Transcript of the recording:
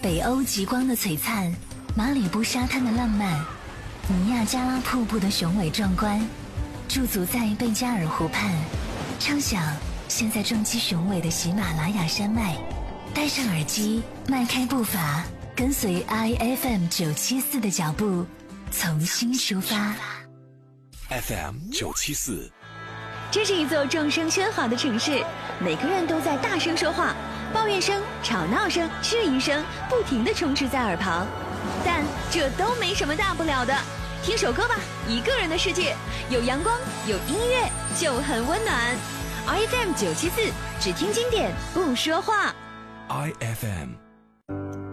北欧极光的璀璨，马里布沙滩的浪漫，尼亚加拉瀑布的雄伟壮观，驻足在贝加尔湖畔，畅想现在撞击雄伟的喜马拉雅山脉。戴上耳机，迈开步伐，跟随 IFM 974的脚步，从新出发。 FM 974， 这是一座众声喧哗的城市，每个人都在大声说话，抱怨声、吵闹声、质疑声不停地充斥在耳旁，但这都没什么大不了的。听首歌吧，一个人的世界，有阳光，有音乐，就很温暖。IFM 974，只听经典，不说话。 IFM